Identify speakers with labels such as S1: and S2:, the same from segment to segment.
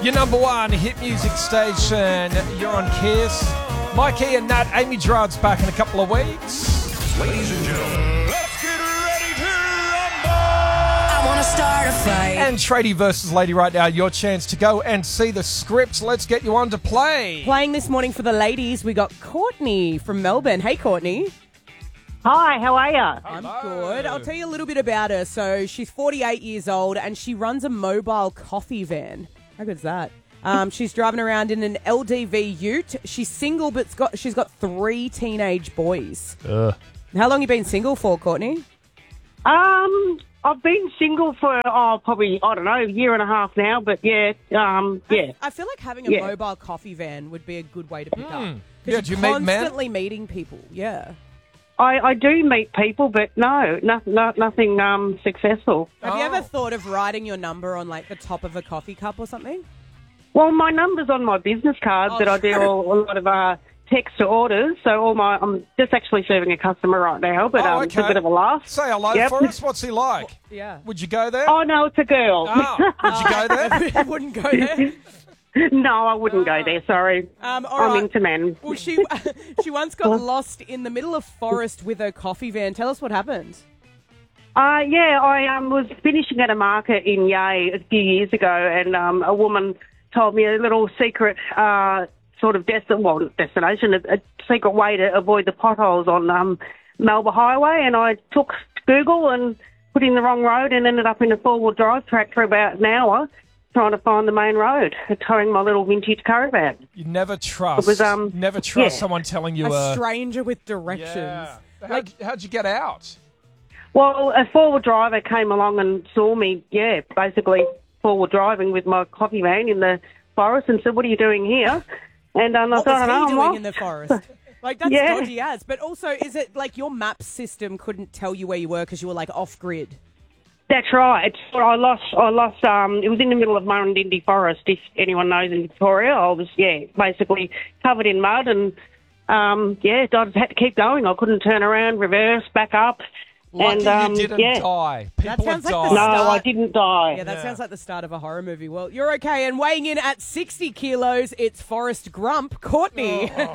S1: Your number one hit music station. You're on Kiss. Mikey and Nat, Amy Gerard's back in a couple of weeks.
S2: Ladies and gentlemen, let's get ready to rumble! I
S3: want to start a fight.
S1: And Tradie versus Lady right now, your chance to go and see the scripts. Let's get you on to play.
S4: Playing this morning for the ladies, we got Courtney from Melbourne. Hey, Courtney.
S5: Hi, how are you?
S4: I'm good. I'll tell you a little bit about her. So she's 48 years old and she runs a mobile coffee van. How good is that? She's driving around in an LDV ute. She's single, but she's got 3 teenage boys. How long have you been single for, Courtney?
S5: I've been single for, probably, I don't know, a year and a half now, but yeah.
S4: I feel like having a mobile coffee van would be a good way to pick up.
S1: Yeah,
S4: do you
S1: meet men?
S4: Constantly meeting people, yeah.
S5: I do meet people, but nothing successful.
S4: Have you ever thought of writing your number on, like, the top of a coffee cup or something?
S5: Well, my number's on my business card that I do a lot of text to orders. So I'm just actually serving a customer right now, but it's a bit of a laugh.
S1: Say hello for us. What's he like?
S4: Yeah.
S1: Would you go there?
S5: Oh, no, it's a girl.
S1: Oh, would you go there?
S4: I wouldn't go there.
S5: No, I wouldn't go there, sorry.
S4: All
S5: I'm
S4: right.
S5: into men.
S4: Well, she once got lost in the middle of forest with her coffee van. Tell us what happened.
S5: I was finishing at a market in Yea a few years ago, and a woman told me a little secret sort of destination, a secret way to avoid the potholes on Melbourne Highway, and I took Google and put in the wrong road and ended up in a four-wheel drive track for about an hour trying to find the main road, towing my little vintage caravan.
S1: You never trust.
S5: It was,
S1: never trust someone telling you
S4: a stranger with directions.
S1: Yeah. How'd you get out?
S5: Well, a four-wheel driver came along and saw me, basically four-wheel driving with my coffee van in the forest and said, "What are you doing here?" And I
S4: what
S5: thought,
S4: was he doing
S5: well,
S4: in the forest? Like, that's dodgy as. But also, is it like your map system couldn't tell you where you were because you were, like, off-grid?
S5: That's right. I lost. It was in the middle of Murrindindi Forest, if anyone knows, in Victoria. I was, basically covered in mud, and I just had to keep going. I couldn't turn around, reverse, back up.
S1: Lucky
S5: and,
S1: you didn't die. People
S4: sounds
S1: have
S4: like
S1: died.
S5: No, I didn't die.
S4: Yeah, that sounds like the start of a horror movie. Well, you're okay. And weighing in at 60 kilos, it's Forrest Grump, Courtney. Come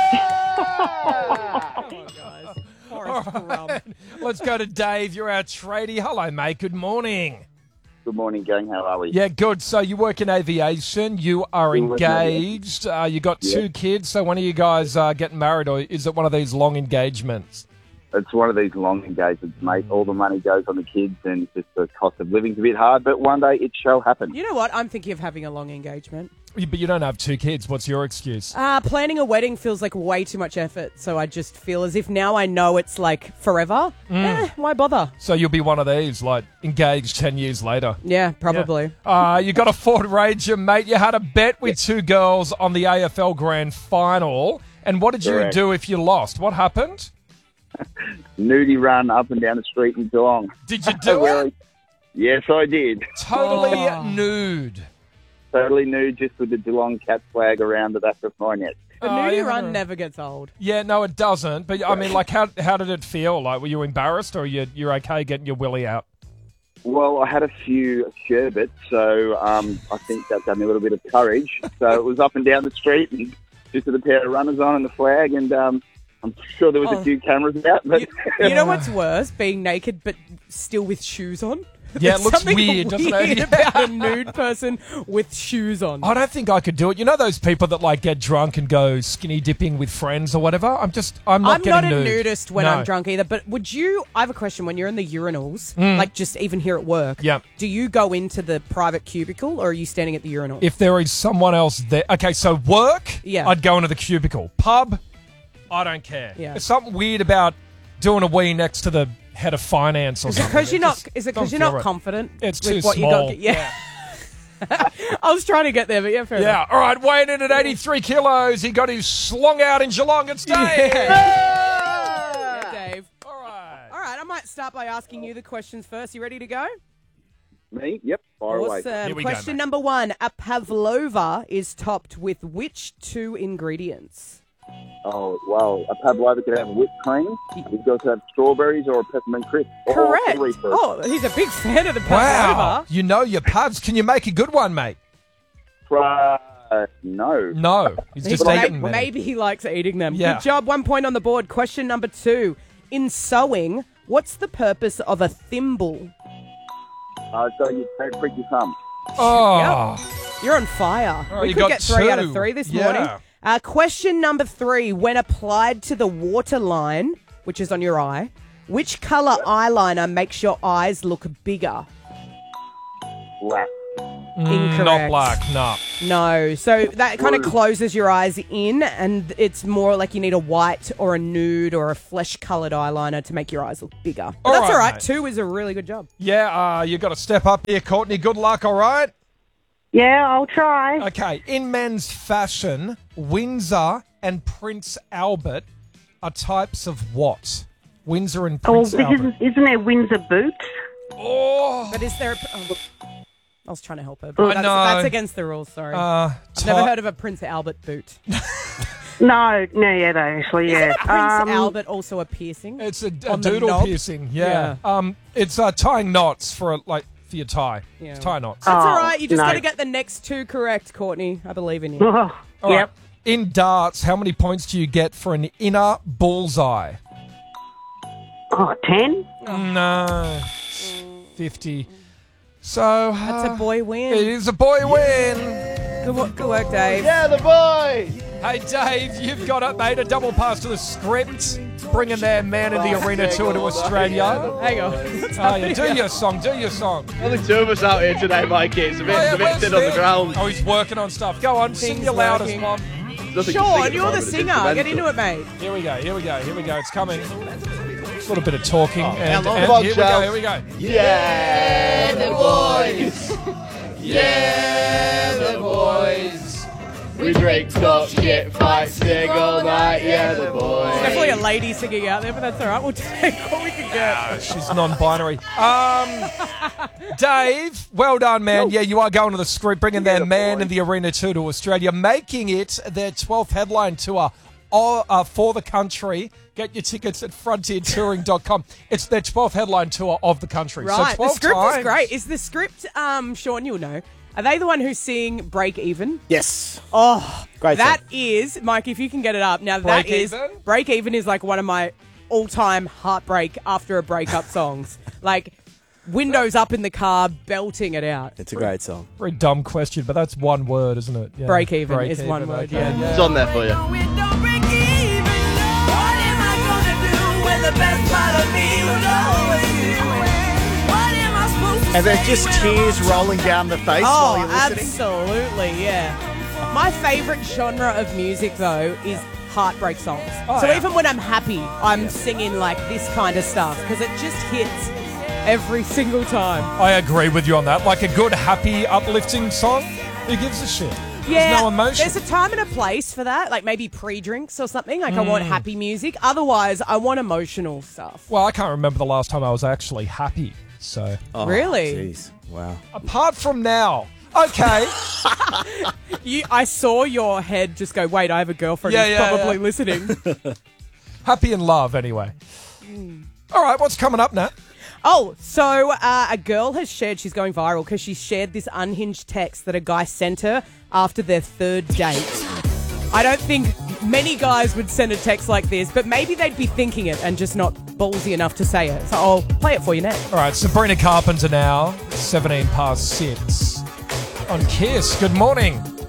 S4: on, guys. Forrest Grump.
S1: Let's go to Dave. You're our tradie. Hello, mate. Good morning.
S6: Good morning, gang. How are we?
S1: Yeah, good. So you work in aviation. You are engaged. You got 2 kids. So when are you guys getting married, or is it one of these long engagements?
S6: It's one of these long engagements, mate. All the money goes on the kids, and just the cost of living's a bit hard, but one day it shall happen.
S4: You know what? I'm thinking of having a long engagement.
S1: But you don't have 2 kids. What's your excuse?
S4: Planning a wedding feels like way too much effort, so I just feel as if now I know it's like forever. Why bother?
S1: So you'll be one of these, like, engaged 10 years later.
S4: Yeah, probably.
S1: Yeah. You got a Ford Ranger, mate. You had a bet with 2 girls on the AFL Grand Final. And what did you do if you lost? What happened?
S6: Nudie run up and down the street in Geelong.
S1: Did you do it?
S6: Yes, I did.
S1: Totally nude.
S6: Totally nude, just with the Geelong Cats flag around the back of my neck.
S4: The nudie run never gets old.
S1: Yeah, no, it doesn't. But, I mean, like, how did it feel? Like, were you embarrassed, or you're okay getting your willy out?
S6: Well, I had a few sherbets, so I think that gave me a little bit of courage. So it was up and down the street, and just with a pair of runners on and the flag, and I'm sure there was a few cameras out. But
S4: you know what's worse? Being naked but still with shoes on.
S1: Yeah, it looks weird, doesn't it?
S4: About a nude person with shoes on.
S1: I don't think I could do it. You know those people that, like, get drunk and go skinny dipping with friends or whatever? I'm not
S4: a
S1: nude.
S4: nudist when I'm drunk either, but would you... I have a question. When you're in the urinals, like just even here at work, do you go into the private cubicle or are you standing at the urinal?
S1: If there is someone else there... Okay, so work, I'd go into the cubicle. Pub, I don't care.
S4: Yeah.
S1: There's something weird about doing a wee next to the head of finance or something.
S4: Is it because you're not confident?
S1: It's
S4: with
S1: too
S4: what
S1: small.
S4: You got? I was trying to get there, but fair enough.
S1: Yeah, all right, weighing in at 83 kilos. He got his slong out in Geelong. It's Dave.
S4: Yeah, Dave.
S1: All right,
S4: I might start by asking you the questions first. You ready to go?
S6: Me? Yep, fire away.
S4: Awesome.
S1: Here
S4: Question
S1: we go, mate.
S4: number 1. A pavlova is topped with which 2 ingredients?
S6: Oh, well, a pavlova could have whipped cream. It could also have strawberries or a peppermint crisp.
S4: Correct.
S1: Oh,
S4: he's a big fan of the pavlova.
S1: wow. You know your pubs. Can you make a good one, mate?
S6: No.
S1: No, he's just eating them.
S4: Maybe he likes eating them.
S1: Yeah.
S4: Good job. 1 point on the board. Question number 2. In sewing, what's the purpose of a thimble?
S6: So you don't prick your thumb.
S1: Oh,
S4: You're on fire.
S1: Oh,
S4: We
S1: you
S4: could
S1: got
S4: get 3 out of
S1: 2.
S4: 3 this
S1: Yeah.
S4: morning. Question number 3. When applied to the waterline, which is on your eye, which colour eyeliner makes your eyes look bigger?
S6: Black.
S4: Incorrect.
S1: not black. No.
S4: No. So that kind of
S6: Blue.
S4: closes your eyes in, and it's more like you need a white or a nude or a flesh-coloured eyeliner to make your eyes look bigger. But
S1: All
S4: that's
S1: right,
S4: all right.
S1: mate.
S4: 2 is a really good job.
S1: Yeah, you got to step up here, Courtney. Good luck. All right.
S5: Yeah, I'll try.
S1: Okay. In men's fashion, Windsor and Prince Albert are types of what? Windsor and
S5: Oh,
S1: Prince Albert.
S5: isn't there Windsor boots?
S1: Oh.
S4: But is there... I was trying to help her. But
S1: I know.
S4: that's against the rules, sorry. I've never heard of a Prince Albert boot.
S5: No, yeah, they actually, yeah.
S4: Isn't a Prince Albert also a piercing?
S1: It's a
S4: on the
S1: doodle
S4: knob?
S1: piercing. Yeah. It's tying knots for your tie.
S4: Yeah.
S1: It's tie knots.
S4: That's all right. You just
S5: no.
S4: got to get the next 2 correct, Courtney. I believe in you.
S5: Oh,
S1: All
S5: yep.
S1: right. In darts, how many points do you get for an inner bullseye?
S5: Oh, 10?
S1: No. 50. So
S4: That's a boy
S1: it
S4: win.
S1: is a boy win.
S4: Good work, Dave.
S3: Yeah, the boy!
S1: Hey Dave, you've got it, mate. A double pass to the script, bringing their Man in the Arena tour to Australia.
S4: Hang on.
S1: Oh, yeah, do your song.
S3: Only 2 of us out here today, Mikey. It's a bit,
S1: Where's
S3: thin on the
S1: Nick?
S3: ground.
S1: Oh, he's working on stuff. Go on, sing
S4: Things
S1: your loudest,
S4: working.
S1: Mom.
S3: Nothing to sing
S4: Sean,
S3: at
S4: you're the
S3: moment, it's
S4: singer. Get
S3: instrumental.
S4: into it, mate.
S1: Here we go. It's coming. A little bit of talking. and
S3: hello,
S1: here we
S3: bombshell.
S1: go, here we go.
S3: Yeah, the boys! Yeah, the boys! We drink, talk, shit, fight, sing all night, yeah, the boys!
S4: Definitely a lady singing out there, but that's all right. We'll take what we can get.
S1: She's non-binary. Dave, well done, man. Yeah, you are going to the script, bringing their Man in the Arena tour to Australia, making it their 12th headline tour for the country. Get your tickets at frontiertouring.com. It's their 12th headline tour of the country.
S4: Right.
S1: So 12
S4: The script
S1: times.
S4: is great. Is the script, Sean, you'll know, are they the one who sing Break Even?
S3: Yes!
S4: Oh,
S3: Great
S4: that
S3: song.
S4: is, Mike, if you can get it up. Now,
S1: Break
S4: that is,
S1: Even?
S4: Break Even is like one of my all-time heartbreak after a breakup songs. Like, windows up in the car, belting it out.
S3: It's a great song.
S1: Very dumb question, but that's one word, isn't it? Yeah.
S4: Break even is one word,
S1: okay,
S4: yeah.
S3: It's on there for you. And there's just tears rolling down the face while
S4: Oh,
S3: you're listening.
S4: absolutely, yeah. My favourite genre of music, though, is heartbreak songs.
S1: Oh,
S4: so
S1: yeah.
S4: even when I'm happy, I'm singing like this kind of stuff because it just hits every single time.
S1: I agree with you on that. Like a good, happy, uplifting song, who gives a shit?
S4: Yeah,
S1: There's no emotion.
S4: there's a time and a place for that, like maybe pre-drinks or something. Like I
S1: Mm.
S4: want happy music. Otherwise, I want emotional stuff.
S1: Well, I can't remember the last time I was actually happy. So,
S3: Oh,
S4: Really?
S3: Jeez. Wow.
S1: apart from now, okay.
S4: I saw your head just go, wait, I have a girlfriend
S1: Yeah,
S4: who's
S1: yeah,
S4: probably
S1: yeah.
S4: listening.
S1: Happy in love, anyway. All right, what's coming up now?
S4: Oh, so a girl has shared, she's going viral because she shared this unhinged text that a guy sent her after their 3rd date. I don't think many guys would send a text like this, but maybe they'd be thinking it and just not ballsy enough to say it. So I'll play it for you now.
S1: All right, Sabrina Carpenter now, 17 past 6 on KISS. Good morning.